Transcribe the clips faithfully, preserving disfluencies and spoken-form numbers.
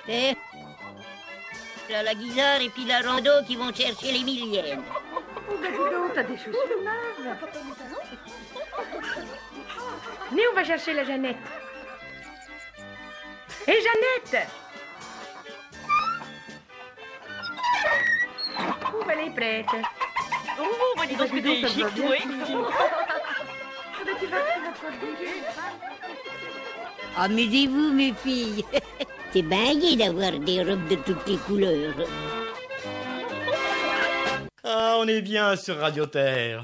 Et là, la guisarde et puis la rando qui vont chercher les millièmes. Oh, ben dis donc, t'as des chaussures neuves. Venez, on va chercher la Jeannette. Hé, hey, Jeannette! Oh, ben elle est prête. Oh, bah dis donc que t'es chic, oui. Amusez-vous, mes filles. C'est bien gai d'avoir des robes de toutes les couleurs. Ah, on est bien sur Radio Terre.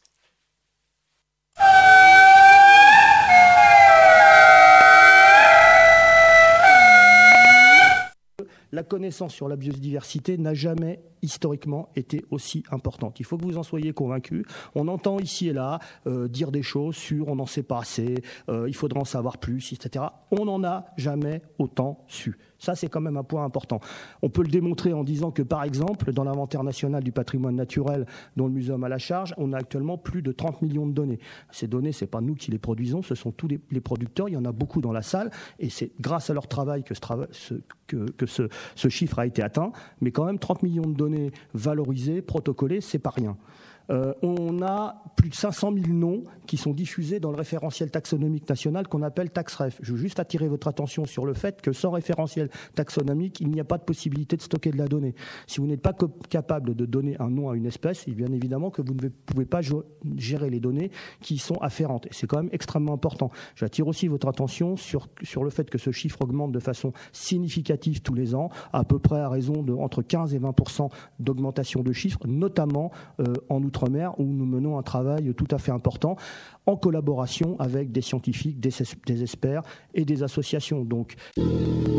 La connaissance sur la biodiversité n'a jamais historiquement été aussi importante. Il faut que vous en soyez convaincus. On entend ici et là euh, dire des choses sur on n'en sait pas assez, euh, il faudrait en savoir plus, et cetera. On n'en a jamais autant su. Ça, c'est quand même un point important. On peut le démontrer en disant que, par exemple, dans l'inventaire national du patrimoine naturel dont le muséum a la charge, on a actuellement plus de trente millions de données. Ces données, ce n'est pas nous qui les produisons, ce sont tous les, les producteurs. Il y en a beaucoup dans la salle et c'est grâce à leur travail que ce, trava- ce, que, que ce, ce chiffre a été atteint. Mais quand même, trente millions de données valorisées, protocolées, c'est pas rien. Euh, on a plus de cinq cent mille noms qui sont diffusés dans le référentiel taxonomique national qu'on appelle TaxRef. Je veux juste attirer votre attention sur le fait que sans référentiel taxonomique, il n'y a pas de possibilité de stocker de la donnée. Si vous n'êtes pas co- capable de donner un nom à une espèce, bien évidemment que vous ne pouvez pas jo- gérer les données qui y sont afférentes. Et c'est quand même extrêmement important. J'attire aussi votre attention sur, sur le fait que ce chiffre augmente de façon significative tous les ans, à peu près à raison de entre quinze et vingt pour cent d'augmentation de chiffres, notamment euh, en outre Outre-mer, où nous menons un travail tout à fait important en collaboration avec des scientifiques, des, des experts et des associations. Donc